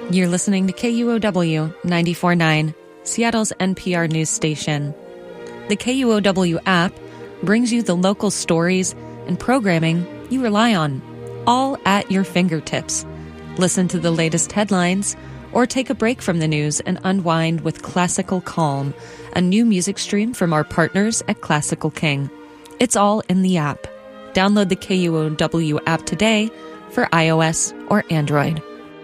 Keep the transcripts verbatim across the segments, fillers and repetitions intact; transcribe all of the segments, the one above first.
You're listening to K U O W ninety-four point nine, Seattle's N P R news station. The K U O W app brings you the local stories and programming you rely on, all at your fingertips. Listen to the latest headlines or take a break from the news and unwind with Classical Calm, a new music stream from our partners at Classical King. It's all in the app. Download the K U O W app today for iOS or Android.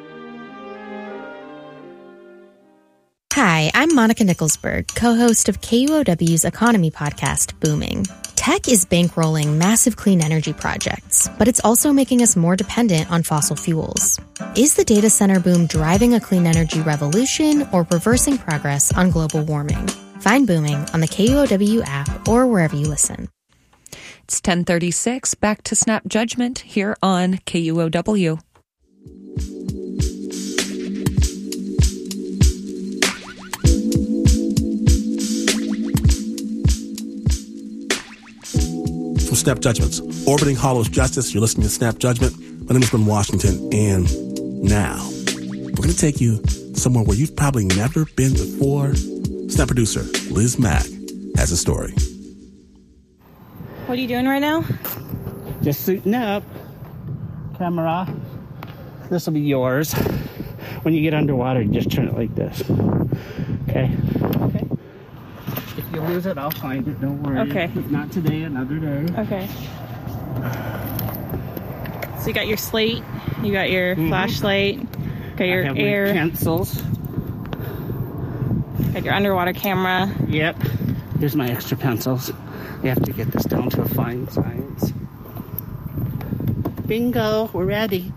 Hi, I'm Monica Nicholsberg, co-host of K U O W's economy podcast, Booming. Tech is bankrolling massive clean energy projects, but it's also making us more dependent on fossil fuels. Is the data center boom driving a clean energy revolution or reversing progress on global warming? Find Booming on the K U O W app or wherever you listen. It's ten thirty-six, back to Snap Judgment here on K U O W. From Snap Judgments, orbiting Hollows Justice, you're listening to Snap Judgment. My name is Ben Washington, and now we're going to take you somewhere where you've probably never been before. Snap producer Liz Mack has a story. What are you doing right now? Just suiting up. Camera. This will be yours. When you get underwater, you just turn it like this. Okay? Okay. If you lose it, I'll find it. Don't worry. Okay. If not today, another day. Okay. So you got your slate, you got your mm-hmm. flashlight, got your I have air. My pencils. Got your underwater camera. Yep. Here's my extra pencils. You have to get this down to a fine science. Bingo, we're ready.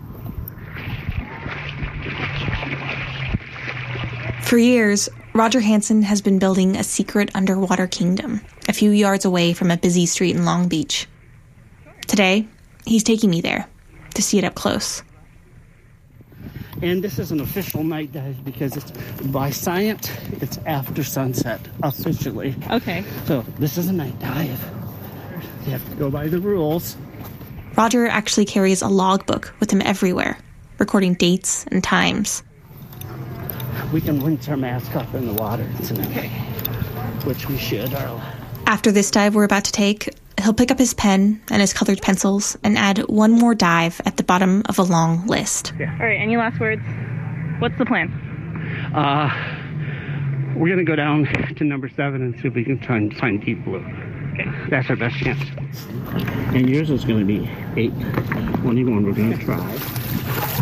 For years, Roger Hansen has been building a secret underwater kingdom a few yards away from a busy street in Long Beach. Today, he's taking me there to see it up close. And this is an official night dive because it's by science, it's after sunset, officially. Okay. So this is a night dive. You have to go by the rules. Roger actually carries a logbook with him everywhere, recording dates and times. We can rinse our mask off in the water tonight, okay. Which we should. Our... After this dive we're about to take, he'll pick up his pen and his colored pencils and add one more dive at the bottom of a long list. Yeah. All right, any last words? What's the plan? Uh, we're going to go down to number seven and see if we can try and find deep blue. Okay. That's our best chance. And yours is going to be eight. What are you going? We're going to try.